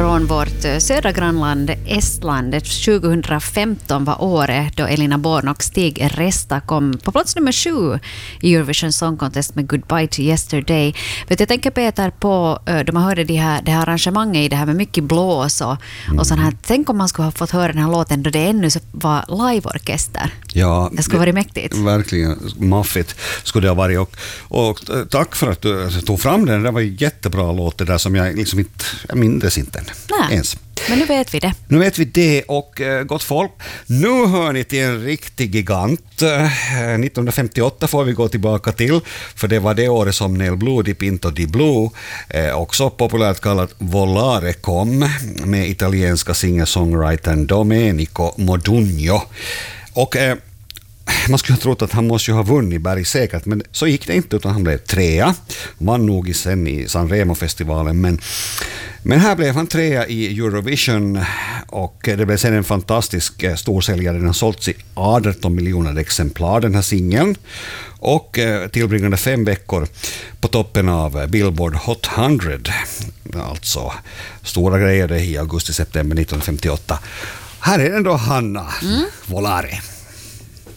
från vårt södra grannland Estland. 2015 var året då Elina Born och Stig Resta kom på plats nummer 7 i Eurovision Song Contest med Goodbye to Yesterday. Vet jag tänker Peter på då man hörde det här arrangemanget i det här med mycket blås och sånt här. Tänk om man skulle ha fått höra den här låten då det ännu så var liveorkester. Ja, det skulle varit mäktigt. Verkligen maffigt skulle det ha varit. Och tack för att du tog fram den. Det var en jättebra låt det där som jag liksom inte minns inte ens. Men nu vet vi det. Nu vet vi det och gott folk. Nu hör ni till en riktig gigant. 1958 får vi gå tillbaka till. För det var det året som Nel Blue di Pinto di Blue, också populärt kallat Volare, kom med italienska singer-songwritern Domenico Modugno. Och man skulle ha trott att han måste ju ha vunnit bergsäkert, men så gick det inte utan han blev 3. Vann nog sen i Sanremo-festivalen, men här blev han 3 i Eurovision och det blev sen en fantastisk storsäljare. Den har sålts i 18 miljoner exemplar den här singeln och tillbringade 5 veckor på toppen av Billboard Hot 100. Alltså stora grejer i augusti-september 1958. Här är den då Hanna Volare.